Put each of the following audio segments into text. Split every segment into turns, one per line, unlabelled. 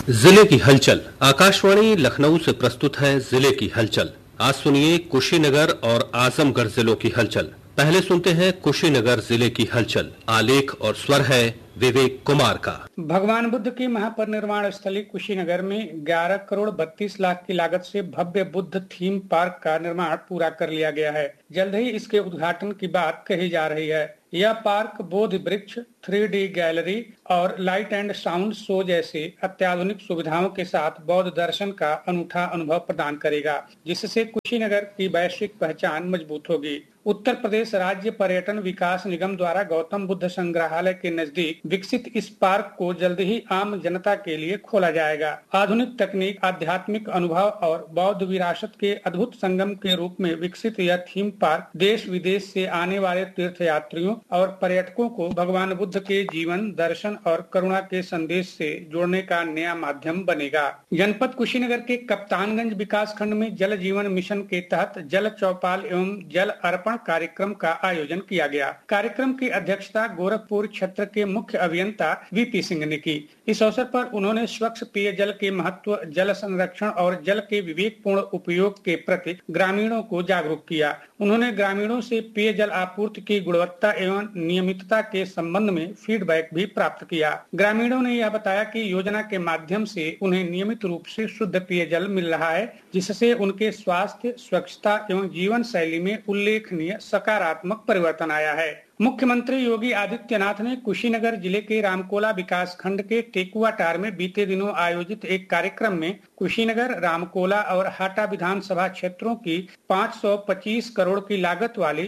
जिले की हलचल। आकाशवाणी लखनऊ से प्रस्तुत है जिले की हलचल। आज सुनिए कुशीनगर और आजमगढ़ जिलों की हलचल। पहले सुनते हैं कुशीनगर जिले की हलचल। आलेख और स्वर है विवेक कुमार का।
भगवान बुद्ध की महापरिनिर्वाण स्थली कुशीनगर में 11 करोड़ 32 लाख की लागत से भव्य बुद्ध थीम पार्क का निर्माण पूरा कर लिया गया है। जल्द ही इसके उद्घाटन की बात कही जा रही है। यह पार्क बोधि वृक्ष, 3D गैलरी और लाइट एंड साउंड शो जैसे अत्याधुनिक सुविधाओं के साथ बौद्ध दर्शन का अनूठा अनुभव प्रदान करेगा, जिससे कुशीनगर की वैश्विक पहचान मजबूत होगी। उत्तर प्रदेश राज्य पर्यटन विकास निगम द्वारा गौतम बुद्ध संग्रहालय के नजदीक विकसित इस पार्क को जल्द ही आम जनता के लिए खोला जाएगा। आधुनिक तकनीक, आध्यात्मिक अनुभव और बौद्ध विरासत के अद्भुत संगम के रूप में विकसित यह थीम पार्क देश विदेश से आने वाले तीर्थयात्रियों और पर्यटकों को भगवान बुद्ध के जीवन, दर्शन और करुणा के संदेश से जोड़ने का नया माध्यम बनेगा। जनपद कुशीनगर के कप्तानगंज विकास खंड में जल जीवन मिशन के तहत जल चौपाल एवं जल अर्पण कार्यक्रम का आयोजन किया गया। कार्यक्रम की अध्यक्षता गोरखपुर क्षेत्र के मुख्य अभियंता वीपी सिंह ने की। इस अवसर पर उन्होंने स्वच्छ पेयजल के महत्व, जल संरक्षण और जल के विवेकपूर्ण उपयोग के प्रति ग्रामीणों को जागरूक किया। उन्होंने ग्रामीणों से पेयजल आपूर्ति की गुणवत्ता एवं नियमितता के संबंध में फीडबैक भी प्राप्त किया। ग्रामीणों ने यह बताया कि योजना के माध्यम से उन्हें नियमित रूप से शुद्ध पेयजल मिल रहा है, जिससे उनके स्वास्थ्य, स्वच्छता एवं जीवन शैली में उल्लेखनीय सकारात्मक परिवर्तन आया है। मुख्यमंत्री योगी आदित्यनाथ ने कुशीनगर जिले के रामकोला विकास खंड के टेकुआटार में बीते दिनों आयोजित एक कार्यक्रम में कुशीनगर, रामकोला और हाटा विधानसभा क्षेत्रों की 525 करोड़ की लागत वाली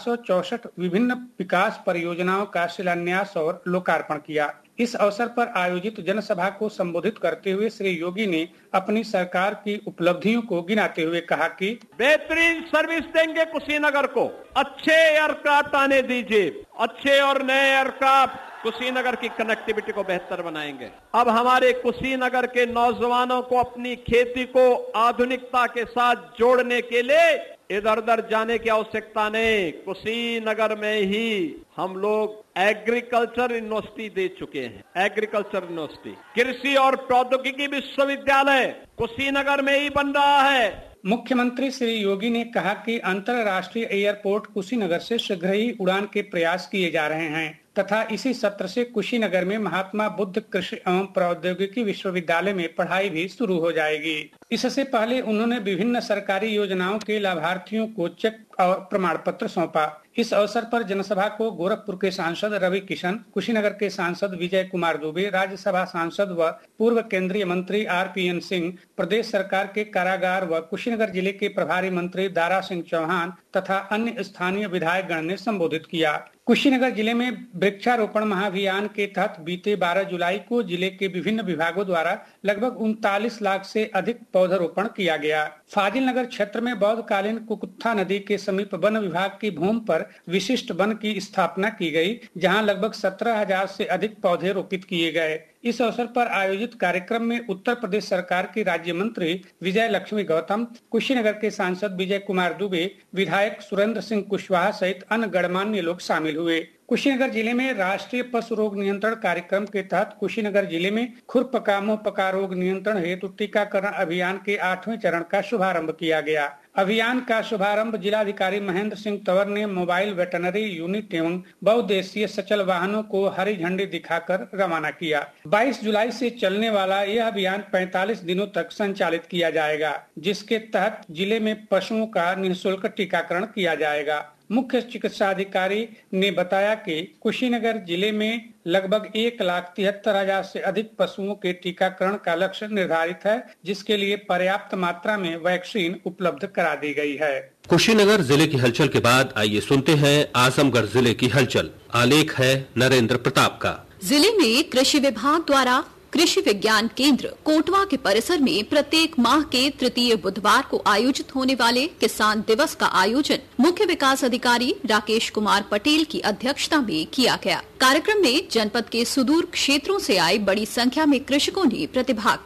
464 विभिन्न विकास परियोजनाओं का शिलान्यास और लोकार्पण किया। इस अवसर पर आयोजित जनसभा को संबोधित करते हुए श्री योगी ने अपनी सरकार की उपलब्धियों को गिनाते हुए कहा कि
बेहतरीन सर्विस देंगे कुशीनगर को, अच्छे एयरक्राफ्ट आने दीजिए, अच्छे और नए एयरक्राफ्ट कुशीनगर की कनेक्टिविटी को बेहतर बनाएंगे। अब हमारे कुशीनगर के नौजवानों को अपनी खेती को आधुनिकता के साथ जोड़ने के लिए इधर उधर जाने की आवश्यकता नहीं। कुशीनगर में ही हम लोग एग्रीकल्चर यूनिवर्सिटी दे चुके हैं। एग्रीकल्चर यूनिवर्सिटी, कृषि और प्रौद्योगिकी विश्वविद्यालय कुशीनगर में ही बन रहा है।
मुख्यमंत्री श्री योगी ने कहा कि अंतर्राष्ट्रीय एयरपोर्ट कुशीनगर से शीघ्र ही उड़ान के प्रयास किए जा रहे हैं तथा इसी सत्र से कुशीनगर में महात्मा बुद्ध कृषि एवं प्रौद्योगिकी विश्वविद्यालय में पढ़ाई भी शुरू हो जाएगी। इससे पहले उन्होंने विभिन्न सरकारी योजनाओं के लाभार्थियों को चेक और प्रमाण पत्र सौंपा। इस अवसर पर जनसभा को गोरखपुर के सांसद रवि किशन, कुशीनगर के सांसद विजय कुमार दुबे, राज्यसभा सांसद व पूर्व केंद्रीय मंत्री RPN सिंह, प्रदेश सरकार के कारागार व कुशीनगर जिले के प्रभारी मंत्री दारा सिंह चौहान तथा अन्य स्थानीय विधायक गण ने संबोधित किया। कुशीनगर जिले में वृक्षारोपण महाअभियान के तहत बीते 12 जुलाई को जिले के विभिन्न विभागों द्वारा लगभग 39 लाख से अधिक पौधारोपण किया गया। फाजिल नगर क्षेत्र में बौद्धकालीन कुकुत्था नदी के समीप वन विभाग की भूमि पर विशिष्ट वन की स्थापना की गई, जहां लगभग 17,000 से अधिक पौधे रोपित किए गए। इस अवसर पर आयोजित कार्यक्रम में उत्तर प्रदेश सरकार की राज्य मंत्री विजय लक्ष्मी गौतम, कुशीनगर के सांसद विजय कुमार दुबे, विधायक सुरेंद्र सिंह कुशवाहा सहित अन्य गणमान्य लोग शामिल हुए। कुशीनगर जिले में राष्ट्रीय पशु रोग नियंत्रण कार्यक्रम के तहत कुशीनगर जिले में खुरपका मुंहपका रोग नियंत्रण हेतु टीकाकरण अभियान के 8वें चरण का शुभारंभ किया गया। अभियान का शुभारंभ जिलाधिकारी महेंद्र सिंह तंवर ने मोबाइल वेटरनरी यूनिट एवं बहुउद्देशीय सचल वाहनों को हरी झंडी दिखाकर रवाना किया। 22 जुलाई से चलने वाला यह अभियान 45 दिनों तक संचालित किया जाएगा, जिसके तहत जिले में पशुओं का निःशुल्क टीकाकरण किया जाएगा। मुख्य चिकित्सा अधिकारी ने बताया कि कुशीनगर जिले में लगभग 1,73,000 से अधिक पशुओं के टीकाकरण का लक्ष्य निर्धारित है, जिसके लिए पर्याप्त मात्रा में वैक्सीन उपलब्ध करा दी गई है।
कुशीनगर जिले की हलचल के बाद आइए सुनते हैं आजमगढ़ जिले की हलचल। आलेख है नरेंद्र प्रताप का।
जिले में कृषि विभाग द्वारा कृषि विज्ञान केंद्र कोटवा के परिसर में प्रत्येक माह के तृतीय बुधवार को आयोजित होने वाले किसान दिवस का आयोजन मुख्य विकास अधिकारी राकेश कुमार पटेल की अध्यक्षता में किया गया। कार्यक्रम में जनपद के सुदूर क्षेत्रों से आए बड़ी संख्या में कृषकों ने प्रतिभाग किया।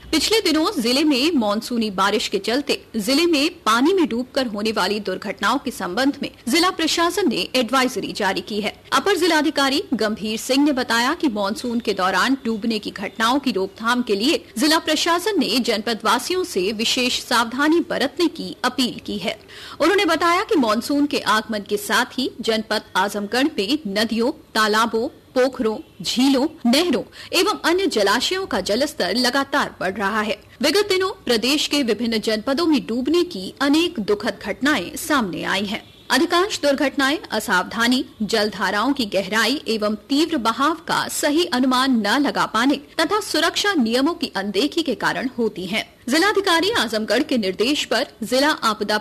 पिछले दिनों जिले में मानसूनी बारिश के चलते जिले में पानी में डूबकर होने वाली दुर्घटनाओं के संबंध में जिला प्रशासन ने एडवाइजरी जारी की है। अपर जिलाधिकारी गंभीर सिंह ने बताया कि मानसून के दौरान डूबने की घटनाओं की रोकथाम के लिए जिला प्रशासन ने जनपद वासियों से विशेष सावधानी बरतने की अपील की है। उन्होंने बताया कि मानसून के आगमन के साथ ही जनपद आजमगढ़ में नदियों, तालाबों, पोखरों, झीलों, नहरों एवं अन्य जलाशयों का जलस्तर लगातार बढ़ रहा है। विगत दिनों प्रदेश के विभिन्न जनपदों में डूबने की अनेक दुखद घटनाएं सामने आई हैं। अधिकांश दुर्घटनाएं असावधानी, जलधाराओं की गहराई एवं तीव्र बहाव का सही अनुमान न लगा पाने तथा सुरक्षा नियमों की अनदेखी के कारण होती हैं। जिलाधिकारी आजमगढ़ के निर्देश पर जिला आपदा